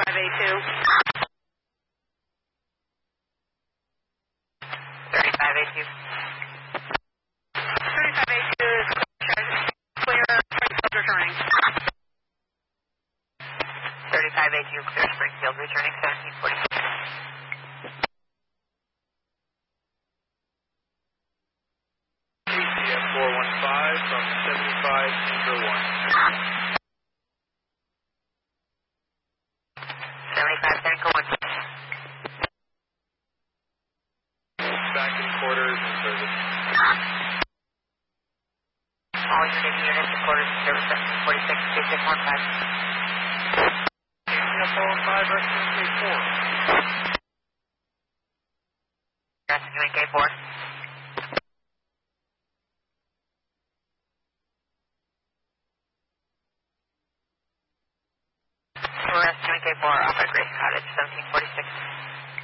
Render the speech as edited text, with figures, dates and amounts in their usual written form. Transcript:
3582. 3582. 3582 is clear, Springfield returning. 3582, clear Springfield, returning 1746. ATF 415 from 75 Tango 1. 75 Tango 1. Back in quarters and service. All unit units in quarters and service 1746, 2615. ATF 415, rescue K4. Rescuing K4. We're rescuing K4 off at Grace Cottage, 1746.